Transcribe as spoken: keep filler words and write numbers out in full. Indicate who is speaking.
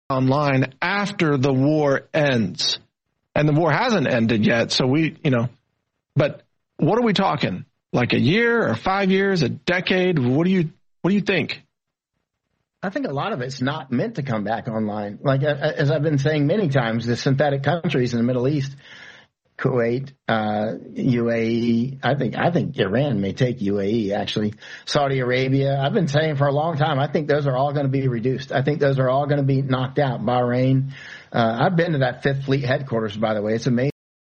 Speaker 1: online after the war ends. And the war hasn't ended yet, so we, you know, but what are we talking? Like a year or five years, a decade? What do you what do you think?
Speaker 2: I think a lot of it's not meant to come back online. Like, as I've been saying many times, the synthetic countries in the Middle East, Kuwait, uh, U A E, I think I think Iran may take U A E, actually. Saudi Arabia, I've been saying for a long time, I think those are all going to be reduced. I think those are all going to be knocked out. Bahrain. Uh, I've been to that Fifth Fleet headquarters, by the way. It's amazing.